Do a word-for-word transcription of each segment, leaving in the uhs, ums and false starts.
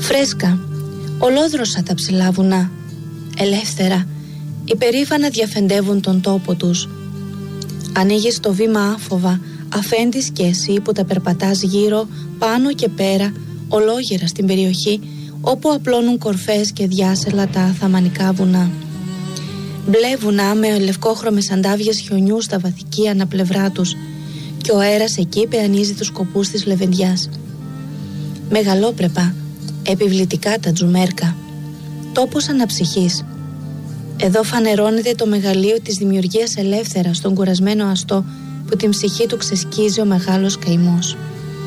Φρέσκα, ολόδροσα τα ψηλά βουνά, ελεύθερα, υπερήφανα διαφεντεύουν τον τόπο τους. Ανοίγεις το βήμα άφοβα, αφέντης και εσύ που τα περπατάς γύρω, πάνω και πέρα, ολόγερα στην περιοχή, όπου απλώνουν κορφές και διάσελα τα θαμανικά βουνά. Μπλε βουνά με λευκόχρωμες αντάβιες χιονιού στα βαθική αναπλευρά τους, και ο αέρας εκεί πεανίζει τους σκοπούς της λεβεντιάς. Μεγαλόπρεπα, επιβλητικά τα τζουμέρκα, τόπος αναψυχής. Εδώ φανερώνεται το μεγαλείο της δημιουργίας ελεύθερα στον κουρασμένο αστό που την ψυχή του ξεσκίζει ο μεγάλος καημός.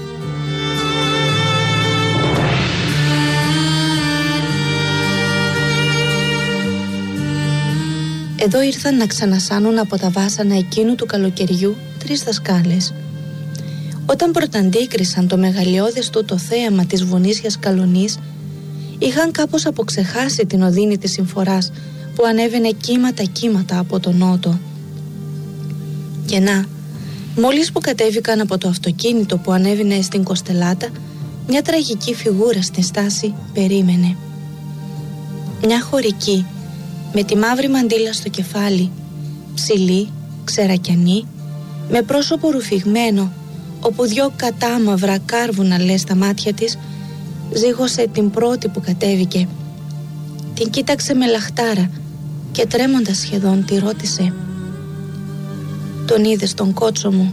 Εδώ ήρθαν να ξανασάνουν από τα βάσανα εκείνου του καλοκαιριού τρεις δασκάλες. Όταν πρωταντίκρισαν το μεγαλειώδες τούτο θέαμα της βουνίσιας καλονής, είχαν κάπως αποξεχάσει την οδύνη της συμφοράς που ανέβαινε κύματα-κύματα από τον νότο. Και να, μόλις που κατέβηκαν από το αυτοκίνητο που ανέβαινε στην Κοστελάτα, μια τραγική φιγούρα στην στάση περίμενε. Μια χωρική, με τη μαύρη μαντήλα στο κεφάλι, ψηλή, ξερακιανή, με πρόσωπο ρουφηγμένο, όπου δυο κατάμαυρα κάρβουνα λες στα μάτια της, ζήγωσε την πρώτη που κατέβηκε. Την κοίταξε με λαχτάρα και τρέμοντας σχεδόν τη ρώτησε: «Τον είδες τον κότσο μου?»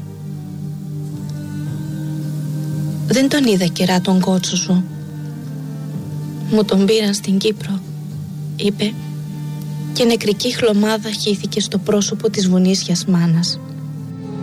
«Δεν τον είδα, κερά, τον κότσο σου. Μου τον πήραν στην Κύπρο», είπε, και νεκρική χλωμάδα χύθηκε στο πρόσωπο της βουνίσιας μάνας.